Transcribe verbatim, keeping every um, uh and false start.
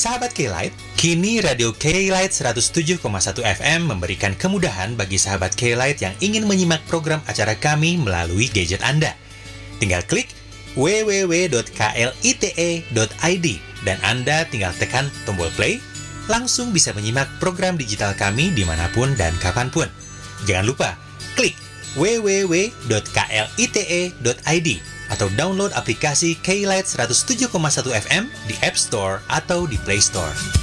Sahabat K-Lite, kini Radio K-Lite seratus tujuh koma satu F M memberikan kemudahan bagi sahabat K-Lite yang ingin menyimak program acara kami melalui gadget Anda. Tinggal klik w w w dot klite dot i d dan Anda tinggal tekan tombol play, langsung bisa menyimak program digital kami dimanapun dan kapanpun. Jangan lupa, klik w w w dot klite dot i d atau download aplikasi K-Lite seratus tujuh koma satu F M di App Store atau di Play Store.